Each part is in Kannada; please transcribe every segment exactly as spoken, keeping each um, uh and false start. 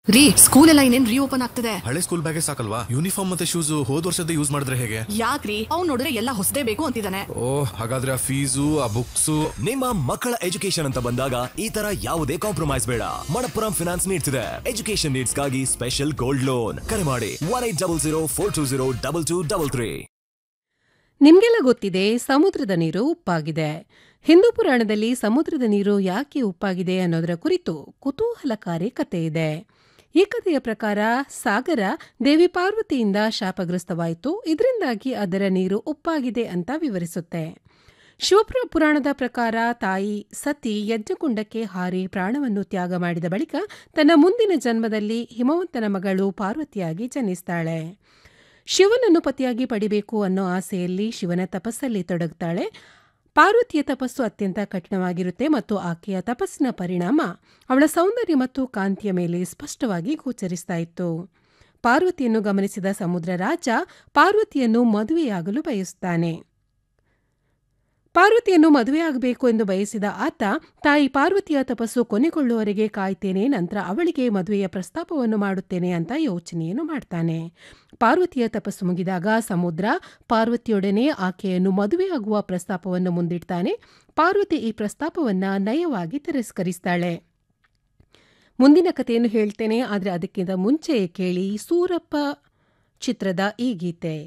ರೀ, ಸ್ಕೂಲ್ ಎಲ್ಲ ಇನ್ನೇನ್ ರೀಓಪನ್ ಆಗ್ತದೆ. ಹಳೆ ಸ್ಕೂಲ್ ಬ್ಯಾಗೇ ಸಾಕಲ್ವಾ? ಯೂನಿಫಾರ್ಮ್ ಮತ್ತೆ ಶೂಸ್ ಹೋದ್ ವರ್ಷದ ಯೂಸ್ ಮಾಡಿದ್ರೆ ಹೇಗೆ? ಯಾಕ್ರಿ, ಅವ್ನು ನೋಡಿದ್ರೆ ಎಲ್ಲ ಹೊಸದೇ ಬೇಕು ಅಂತಿದ್ದಾನೆ. ಓ, ಹಾಗಾದ್ರೆ ಆ ಫೀಸು ಆ ಬುಕ್ಸ್. ನಿಮ್ಮ ಮಕ್ಕಳ ಎಜುಕೇಶನ್ ಅಂತ ಬಂದಾಗ ಈ ತರ ಯಾವುದೇ ಕಾಂಪ್ರಮೈಸ್ ಬೇಡ. ಮಣಪ್ಪುರಂ ಫಿನಾನ್ಸ್ ನೀಡ್ತಿದೆ ಎಜುಕೇಶನ್ ನೀಡ್ಸ್ ಗಾಗಿ ಸ್ಪೆಷಲ್ ಗೋಲ್ಡ್ ಲೋನ್. ಕರೆ ಮಾಡಿ one eight double zero four two zero double two double three. ನಿಮ್ಗೆಲ್ಲ ಗೊತ್ತಿದೆ, ಸಮುದ್ರದ ನೀರು ಉಪ್ಪಾಗಿದೆ. ಹಿಂದೂ ಪುರಾಣದಲ್ಲಿ ಸಮುದ್ರದ ನೀರು ಯಾಕೆ ಉಪ್ಪಾಗಿದೆ ಅನ್ನೋದರ ಕುರಿತು ಕುತೂಹಲಕಾರಿ ಕಥೆ ಇದೆ. ಈ ಕಥೆಯ ಪ್ರಕಾರ ಸಾಗರ ದೇವಿ ಪಾರ್ವತಿಯಿಂದ ಶಾಪಗ್ರಸ್ತವಾಯಿತು. ಇದರಿಂದಾಗಿ ಅದರ ನೀರು ಉಪ್ಪಾಗಿದೆ ಅಂತ ವಿವರಿಸುತ್ತೆ. ಶಿವಪುರ ಪುರಾಣದ ಪ್ರಕಾರ ತಾಯಿ ಸತಿ ಯಜ್ಞಕುಂಡಕ್ಕೆ ಹಾರಿ ಪ್ರಾಣವನ್ನು ತ್ಯಾಗ ಮಾಡಿದ ಬಳಿಕ ತನ್ನ ಮುಂದಿನ ಜನ್ಮದಲ್ಲಿ ಹಿಮವಂತನ ಮಗಳು ಪಾರ್ವತಿಯಾಗಿ ಜನಿಸ್ತಾಳೆ. ಶಿವನನ್ನು ಪತಿಯಾಗಿ ಪಡಿಬೇಕು ಅನ್ನೋ ಆಸೆಯಲ್ಲಿ ಶಿವನ ತಪಸ್ಸಲ್ಲಿ ತೊಡಗುತ್ತಾಳೆ. ಪಾರ್ವತಿಯ ತಪಸ್ಸು ಅತ್ಯಂತ ಕಠಿಣವಾಗಿರುತ್ತೆ ಮತ್ತು ಆಕೆಯ ತಪಸ್ಸಿನ ಪರಿಣಾಮ ಅವಳ ಸೌಂದರ್ಯ ಮತ್ತು ಕಾಂತಿಯ ಮೇಲೆ ಸ್ಪಷ್ಟವಾಗಿ ಗೋಚರಿಸ್ತಾ ಇತ್ತು. ಪಾರ್ವತಿಯನ್ನು ಗಮನಿಸಿದ ಸಮುದ್ರ ರಾಜ ಪಾರ್ವತಿಯನ್ನು ಮದುವೆಯಾಗಲು ಬಯಸುತ್ತಾನೆ. ಪಾರ್ವತಿಯನ್ನು ಮದುವೆಯಾಗಬೇಕು ಎಂದು ಬಯಸಿದ ಆತ ತಾಯಿ ಪಾರ್ವತಿಯ ತಪಸ್ಸು ಕೊನೆಗೊಳ್ಳುವವರೆಗೆ ಕಾಯ್ತೇನೆ, ನಂತರ ಅವಳಿಗೆ ಮದುವೆಯ ಪ್ರಸ್ತಾಪವನ್ನು ಮಾಡುತ್ತೇನೆ ಅಂತ ಯೋಚನೆಯನ್ನು ಮಾಡ್ತಾನೆ. ಪಾರ್ವತಿಯ ತಪಸ್ಸು ಮುಗಿದಾಗ ಸಮುದ್ರ ಪಾರ್ವತಿಯೊಡನೆ ಆಕೆಯನ್ನು ಮದುವೆಯಾಗುವ ಪ್ರಸ್ತಾಪವನ್ನು ಮುಂದಿಡ್ತಾನೆ. ಪಾರ್ವತಿ ಈ ಪ್ರಸ್ತಾಪವನ್ನು ನಯವಾಗಿ ತಿರಸ್ಕರಿಸ್ತಾಳೆ. ಮುಂದಿನ ಕಥೆಯನ್ನು ಹೇಳ್ತೇನೆ, ಆದರೆ ಅದಕ್ಕಿಂತ ಮುಂಚೆ ಕೇಳಿ ಸೂರಪ್ಪ ಚಿತ್ರದ ಈ ಗೀತೆ.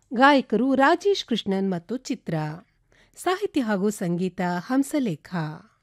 ಗಾಯಕರು ರಾಜೇಶ್ ಕೃಷ್ಣನ್ ಮತ್ತು ಚಿತ್ರ. ಸಾಹಿತ್ಯ ಹಾಗೂ ಸಂಗೀತ ಹಂಸಲೇಖ.